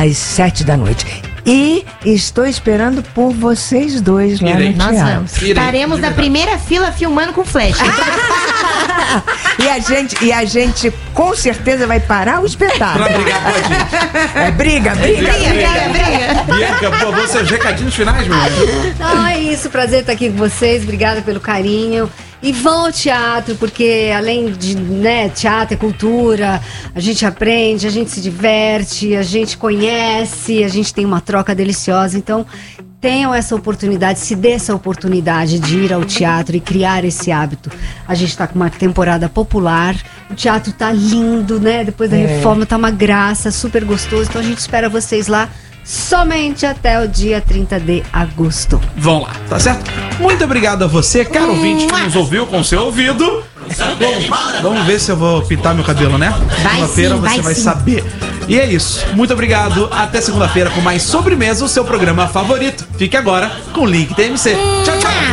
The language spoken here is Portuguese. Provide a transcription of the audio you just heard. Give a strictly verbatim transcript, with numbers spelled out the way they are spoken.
às sete da noite. E estou esperando por vocês dois lá Irei. no Nós teatro. vamos. Estaremos na primeira fila filmando com flash. E a gente, e a gente com certeza vai parar o espetáculo. Pra brigar com a gente. É briga, briga. Briga, briga, briga. Bianca, por favor, seus recadinhos finais, meu amigo. Não, é isso, prazer estar aqui com vocês, obrigada pelo carinho. E vão ao teatro, porque além de, né, teatro é cultura, a gente aprende, a gente se diverte, a gente conhece, a gente tem uma troca deliciosa. Então, tenham essa oportunidade, se dê essa oportunidade de ir ao teatro e criar esse hábito. A gente está com uma temporada popular, o teatro tá lindo, né? Depois da É. reforma tá uma graça, super gostoso. Então a gente espera vocês lá somente até o dia trinta de agosto. Vão lá, tá certo? Muito obrigado a você, caro ouvinte, que nos ouviu com seu ouvido. Vamos, vamos ver se eu vou pintar meu cabelo, né? Segunda-feira sim, você vai vai sim. saber. E é isso. Muito obrigado. Até segunda-feira com mais Sobremesa, o seu programa favorito. Fique agora com o Link T M C. Tchau, tchau.